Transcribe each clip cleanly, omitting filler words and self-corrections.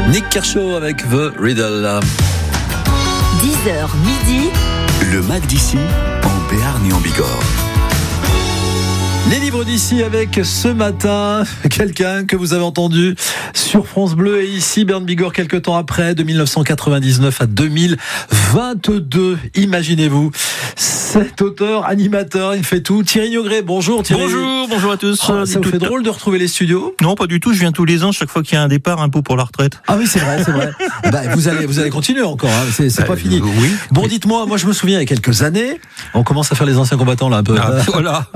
Nick Kershaw avec The Riddle. 10h midi. Le Mac d'ici, en Béarn et en Bigorre. Les livres d'ici avec ce matin quelqu'un que vous avez entendu sur France Bleu et ici Béarn Bigorre quelques temps après, de 1999 à 2022. Imaginez-vous, cet auteur, animateur, il fait tout. Thierry Niogré, bonjour Thierry. Bonjour à tous. Ça vous fait drôle de retrouver les studios? Non, pas du tout. Je viens tous les ans, chaque fois qu'il y a un départ, un pot pour la retraite. Ah oui, c'est vrai. Vous allez continuer encore. Hein. C'est pas fini. Oui. Bon, dites-moi, moi je me souviens il y a quelques années, on commence à faire les anciens combattants là un peu. Voilà.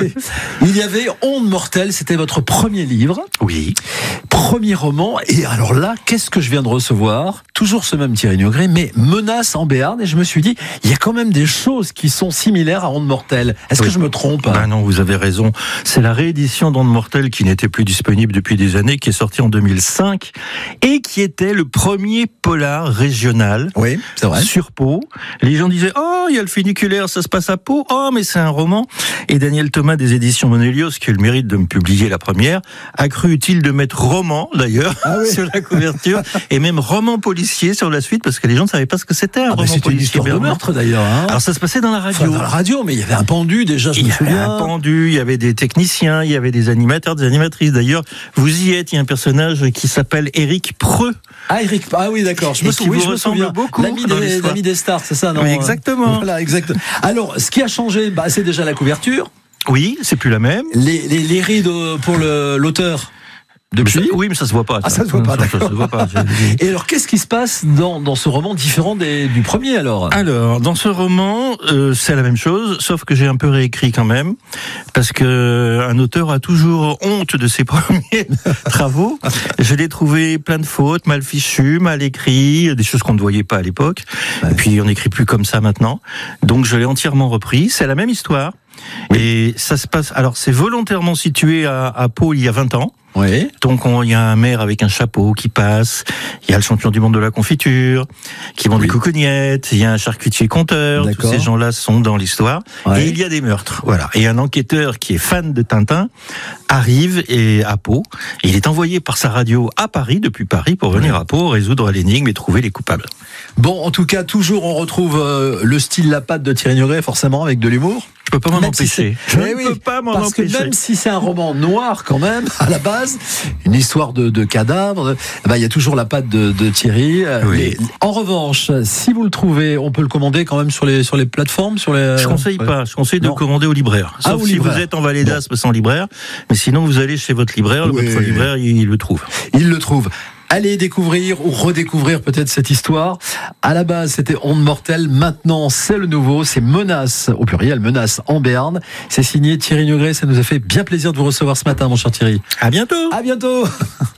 Il y avait Ondes mortelles, c'était votre premier livre. Oui. Premier roman. Et alors là, qu'est-ce que je viens de recevoir? Toujours ce même Thierry Niogré, mais Menace en Béarn. Et je me suis dit, il y a quand même des choses qui sont similaires à Ondes mortelles. Est-ce que je me trompe? Ah non, vous avez raison. C'est la réédition d'Ondes mortelles qui n'était plus disponible depuis des années, qui est sortie en 2005 et qui était le premier polar régional. Oui, c'est vrai. Sur Pau. Les gens disaient, oh, il y a le funiculaire, ça se passe à Pau. Oh, mais c'est un roman. Et Daniel Thomas des éditions Monelios, qui a eu le mérite de me publier la première, a cru utile de mettre roman, d'ailleurs, sur la couverture, et même roman policier sur la suite, parce que les gens ne savaient pas ce que c'était un roman c'était policier. une histoire de meurtre, d'ailleurs. Hein. Alors ça se passait dans la radio. Enfin, dans la radio, mais il y avait un pendu déjà, je me souviens. Il y avait un pendu, il y avait des techniciens, il y avait des animateurs, des animatrices. D'ailleurs, vous y êtes, il y a un personnage qui s'appelle Éric Preux. Ah, Éric, oui, d'accord. Je me souviens beaucoup. L'ami des stars, c'est ça, non? Oui, exactement. Voilà, exactement. Alors, ce qui a changé, c'est déjà la couverture. Oui, c'est plus la même. Les rides pour l'auteur. Depuis? Oui, mais ça se voit pas. Ah, ça se voit pas, d'accord. Ça se voit pas. Et alors, qu'est-ce qui se passe dans ce roman différent du premier, alors? Alors, dans ce roman, c'est la même chose, sauf que j'ai un peu réécrit quand même, parce que un auteur a toujours honte de ses premiers travaux. Je l'ai trouvé plein de fautes, mal fichu, mal écrit, des choses qu'on ne voyait pas à l'époque. Ouais. Et puis, on n'écrit plus comme ça maintenant. Donc, je l'ai entièrement repris. C'est la même histoire. Oui. Et ça se passe. Alors, c'est volontairement situé à Pau il y a 20 ans. Oui. Donc il y a un maire avec un chapeau qui passe, il y a le champion du monde de la confiture qui vend des coucougnettes, il y a un charcutier conteur, tous ces gens-là sont dans l'histoire, et il y a des meurtres. Voilà. Et un enquêteur qui est fan de Tintin arrive à Pau, et il est envoyé par sa radio à Paris, depuis Paris, pour venir à Pau, résoudre l'énigme et trouver les coupables. Bon, en tout cas, toujours on retrouve le style La Patte de Thierry Niogré, forcément, avec de l'humour. Je peux pas m'en empêcher. Je ne peux pas m'en empêcher. Parce que même si c'est un roman noir quand même, à la base, une histoire de cadavre, il y a toujours la patte de Thierry. Oui. En revanche, si vous le trouvez, on peut le commander quand même sur les plateformes, Je conseille pas. Je conseille de le commander au libraire. Sauf si vous êtes en Vallée d'Aspe sans libraire. Mais sinon, vous allez chez votre libraire, votre libraire, il le trouve. Il le trouve. Allez découvrir ou redécouvrir peut-être cette histoire. À la base, c'était Ondes mortelles. Maintenant, c'est le nouveau. C'est Menace, au pluriel, Menace en Béarn. C'est signé Thierry Niogré. Ça nous a fait bien plaisir de vous recevoir ce matin, mon cher Thierry. À bientôt. À bientôt.